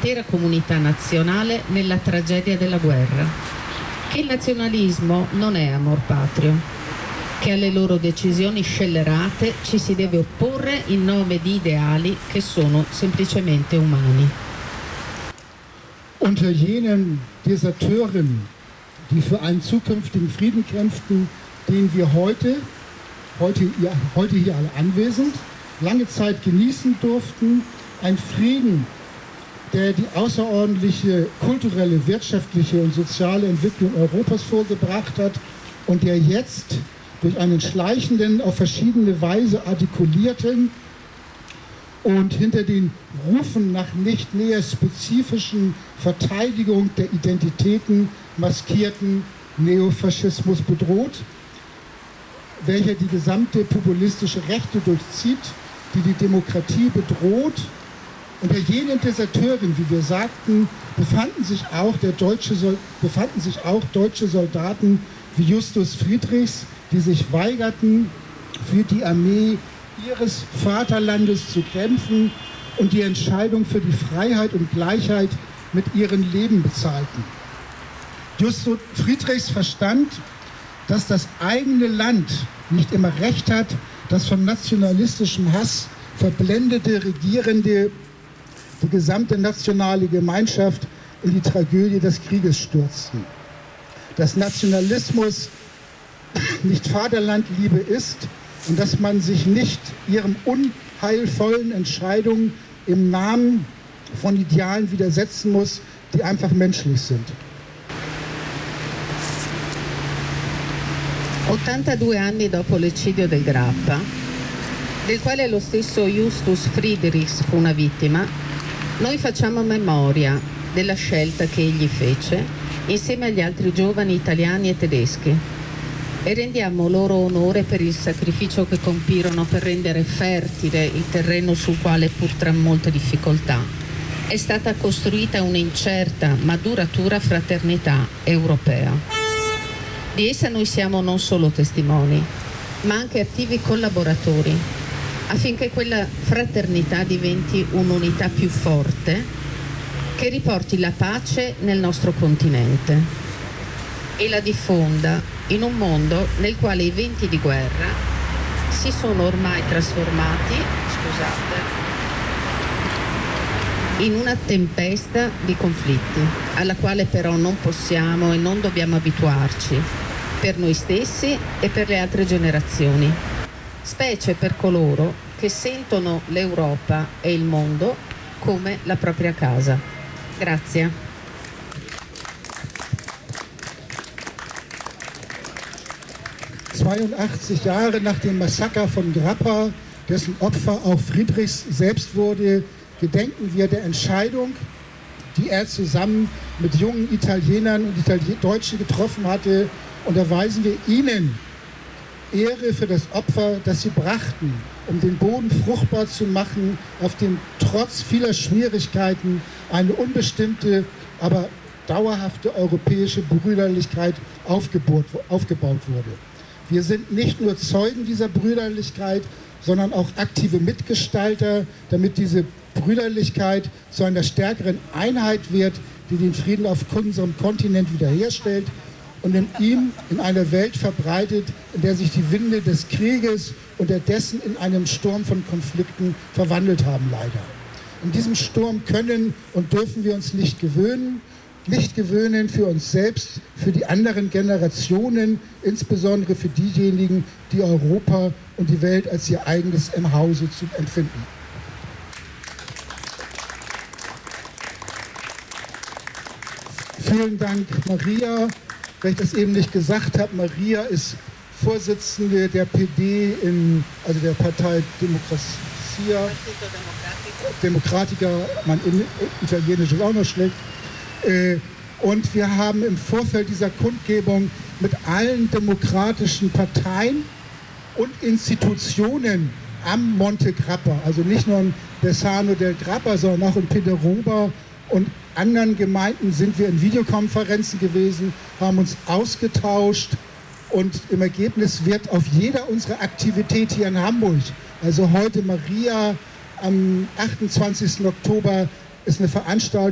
dell'intera comunità nazionale nella tragedia della guerra, che il nazionalismo non è amor patrio, che alle loro decisioni scellerate ci si deve opporre in nome di ideali che sono semplicemente umani. Unter jenen Deserteuren, die für einen zukünftigen Frieden kämpften, den wir heute hier alle anwesend, lange Zeit genießen durften, ein Frieden, der die außerordentliche kulturelle, wirtschaftliche und soziale Entwicklung Europas vorgebracht hat und der jetzt durch einen schleichenden, auf verschiedene Weise artikulierten und hinter den Rufen nach nicht näher spezifischen Verteidigung der Identitäten maskierten Neofaschismus bedroht, welcher die gesamte populistische Rechte durchzieht, die die Demokratie bedroht. Unter jenen Deserteuren, wie wir sagten, befanden sich auch deutsche Soldaten wie Justus Friedrichs, die sich weigerten, für die Armee ihres Vaterlandes zu kämpfen und die Entscheidung für die Freiheit und Gleichheit mit ihrem Leben bezahlten. Justus Friedrichs verstand, dass das eigene Land nicht immer Recht hat, dass von nationalistischem Hass verblendete Regierende die gesamte nationale Gemeinschaft in die Tragödie des Krieges stürzten. Dass Nationalismus nicht Vaterlandliebe ist und dass man sich nicht ihren unheilvollen Entscheidungen im Namen von Idealen widersetzen muss, die einfach menschlich sind. 82 anni dopo l'eccidio del Grappa, del quale lo stesso Justus Friedrichs fu una vittima, noi facciamo memoria della scelta che egli fece insieme agli altri giovani italiani e tedeschi e rendiamo loro onore per il sacrificio che compirono per rendere fertile il terreno sul quale, pur tra molte difficoltà, è stata costruita un'incerta ma duratura fraternità europea. Di essa noi siamo non solo testimoni, ma anche attivi collaboratori, affinché quella fraternità diventi un'unità più forte che riporti la pace nel nostro continente e la diffonda in un mondo nel quale i venti di guerra si sono ormai trasformati, in una tempesta di conflitti, alla quale però non possiamo e non dobbiamo abituarci, per noi stessi e per le altre generazioni, specie per coloro che sentono l'Europa e il mondo come la propria casa. Grazie. Jahre nach dem Massaker von Grappa, dessen Opfer auch Friedrichs selbst wurde, gedenken wir der Entscheidung, die er zusammen mit jungen Italienern und Deutschen getroffen hatte, und erweisen wir ihnen Ehre für das Opfer, das sie brachten, um den Boden fruchtbar zu machen, auf dem trotz vieler Schwierigkeiten eine unbestimmte, aber dauerhafte europäische Brüderlichkeit aufgebaut wurde. Wir sind nicht nur Zeugen dieser Brüderlichkeit, sondern auch aktive Mitgestalter, damit diese Brüderlichkeit zu einer stärkeren Einheit wird, die den Frieden auf unserem Kontinent wiederherstellt und in ihm in einer Welt verbreitet, in der sich die Winde des Krieges unterdessen in einem Sturm von Konflikten verwandelt haben, leider. In diesem Sturm können und dürfen wir uns nicht gewöhnen für uns selbst, für die anderen Generationen, insbesondere für diejenigen, die Europa und die Welt als ihr eigenes Zuhause zu empfinden. Vielen Dank, Maria. Weil ich das eben nicht gesagt habe, Maria ist Vorsitzende der PD, also der Partei Democratica, mein Italienisch ist auch noch schlecht. Und wir haben im Vorfeld dieser Kundgebung mit allen demokratischen Parteien und Institutionen am Monte Grappa, also nicht nur in Bessano del Grappa, sondern auch in Pederoba und anderen Gemeinden sind wir in Videokonferenzen gewesen, haben uns ausgetauscht und im Ergebnis wird auf jeder unserer Aktivität hier in Hamburg, also heute Maria, am 28. Oktober ist eine Veranstaltung